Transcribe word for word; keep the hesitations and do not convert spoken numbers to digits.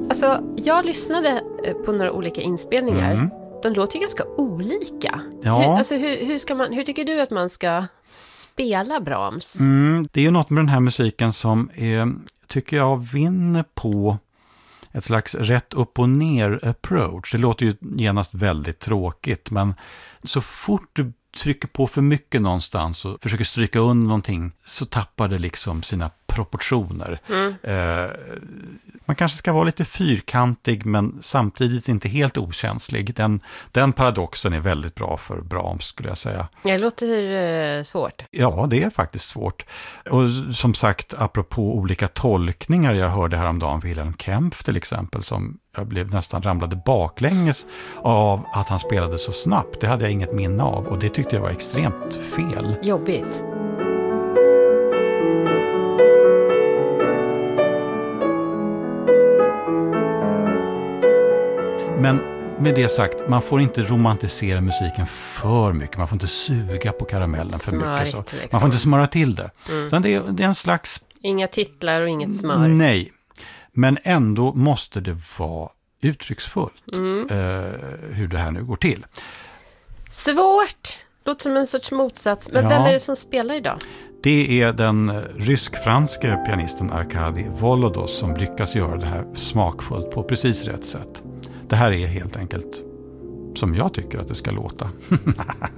Alltså, jag lyssnade på några olika inspelningar. Mm. De låter ju ganska olika. Ja. Hur, alltså, hur, hur, ska man, hur tycker du att man ska spela Brahms? Mm, det är ju något med den här musiken som är, tycker jag vinner på ett slags rätt upp och ner approach. Det låter ju genast väldigt tråkigt, men så fort du trycker på för mycket någonstans och försöker stryka under någonting så tappar det liksom sina proportioner. Mm. Eh, man kanske ska vara lite fyrkantig men samtidigt inte helt okänslig. Den, den paradoxen är väldigt bra för Brahms, skulle jag säga. Det låter eh, svårt. Ja, det är faktiskt svårt. Och som sagt, apropå olika tolkningar, jag hörde häromdagen Wilhelm Kempff till exempel, som jag blev nästan ramlade baklänges av att han spelade så snabbt. Det hade jag inget minne av och det tyckte jag var extremt fel. Jobbigt. Men med det sagt, man får inte romantisera musiken för mycket. Man får inte suga på karamellen för Smörigt, mycket. Så. liksom. Man får inte smöra till det. Mm. Utan det, är, det är en slags... Inga titlar och inget smör. Nej, men ändå måste det vara uttrycksfullt mm. eh, hur det här nu går till. Svårt! Låter som en sorts motsats. Men Ja. vem är det som spelar idag? Det är den rysk-franske pianisten Arkadi Volodos som lyckas göra det här smakfullt på precis rätt sätt. Det här är helt enkelt som jag tycker att det ska låta.